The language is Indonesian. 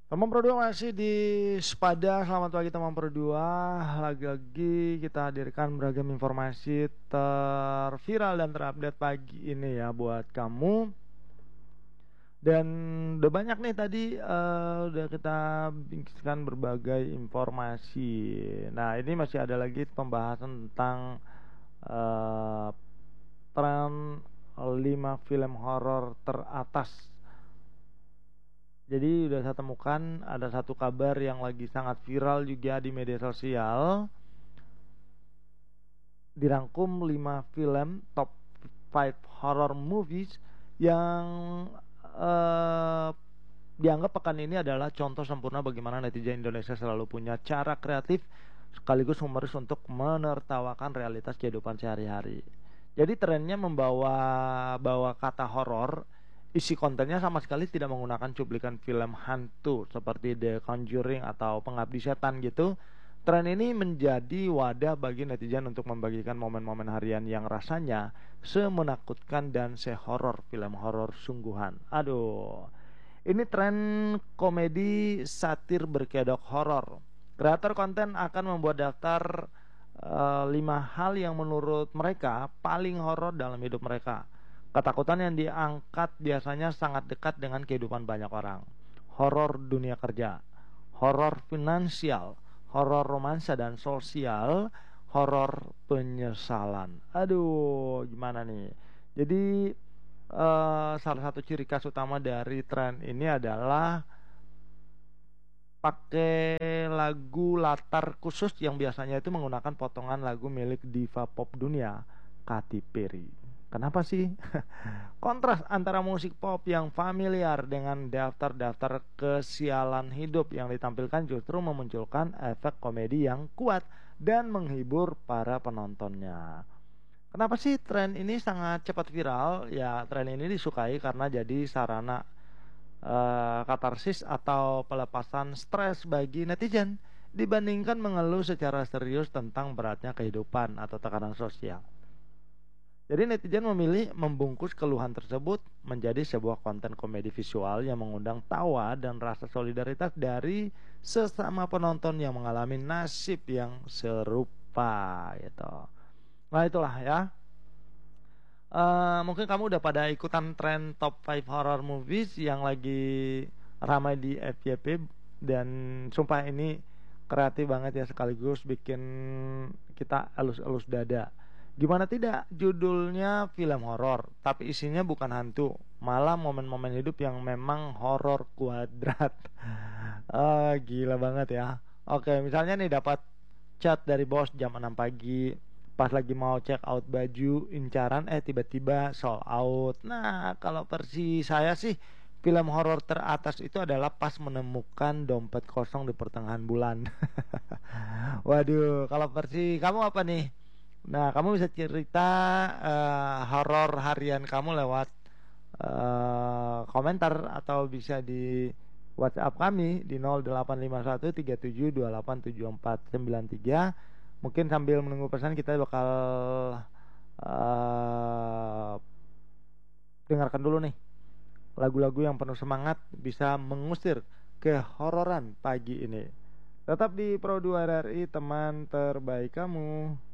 Teman Pro 2 masih di Sepada. Selamat pagi teman Pro 2. Lagi-lagi kita hadirkan beragam informasi terviral dan terupdate pagi ini ya buat kamu. Dan udah banyak nih tadi udah kita bincangkan berbagai informasi. Nah, ini masih ada lagi pembahasan tentang eh, tren 5 film horor teratas. Jadi udah saya temukan ada satu kabar yang lagi sangat viral juga di media sosial. Dirangkum 5 film top 5 horror movies yang eh, dianggap pekan ini adalah contoh sempurna bagaimana netizen Indonesia selalu punya cara kreatif sekaligus humoris untuk menertawakan realitas kehidupan sehari-hari. Jadi trennya bawa kata horor. Isi kontennya sama sekali tidak menggunakan cuplikan film hantu seperti The Conjuring atau Pengabdi Setan gitu. Tren ini menjadi wadah bagi netizen untuk membagikan momen-momen harian yang rasanya semenakutkan dan sehoror film horor sungguhan. Aduh, ini tren komedi satir berkedok horor. Kreator konten akan membuat daftar 5 hal yang menurut mereka paling horor dalam hidup mereka. Ketakutan yang diangkat biasanya sangat dekat dengan kehidupan banyak orang. Horor dunia kerja, horor finansial, horor romansa dan sosial, horor penyesalan. Aduh, gimana nih? Jadi salah satu ciri khas utama dari tren ini adalah pakai lagu latar khusus yang biasanya itu menggunakan potongan lagu milik diva pop dunia, Katy Perry. Kenapa sih? Kontras antara musik pop yang familiar dengan daftar-daftar kesialan hidup yang ditampilkan justru memunculkan efek komedi yang kuat dan menghibur para penontonnya. Kenapa sih tren ini sangat cepat viral? Ya, tren ini disukai karena jadi sarana katarsis atau pelepasan stres bagi netizen dibandingkan mengeluh secara serius tentang beratnya kehidupan atau tekanan sosial. Jadi netizen memilih membungkus keluhan tersebut menjadi sebuah konten komedi visual yang mengundang tawa dan rasa solidaritas dari sesama penonton yang mengalami nasib yang serupa gitu. Nah itulah ya. Mungkin kamu udah pada ikutan tren top 5 horror movies yang lagi ramai di FYP. Dan sumpah ini kreatif banget ya, sekaligus bikin kita elus-elus dada. Gimana tidak, judulnya film horor tapi isinya bukan hantu, malah momen-momen hidup yang memang horor kuadrat. Gila banget ya. Oke, misalnya nih dapat chat dari bos jam 6 pagi, pas lagi mau check out baju incaran tiba-tiba sold out. Nah, kalau versi saya sih film horor teratas itu adalah pas menemukan dompet kosong di pertengahan bulan. Waduh, kalau versi kamu apa nih? Nah, kamu bisa cerita horor harian kamu lewat komentar atau bisa di WhatsApp kami di 085137287493. Mungkin sambil menunggu pesan kita bakal uh, dengarkan dulu nih lagu-lagu yang penuh semangat bisa mengusir kehororan pagi ini. Tetap di Pro 2 RRI, teman terbaik kamu.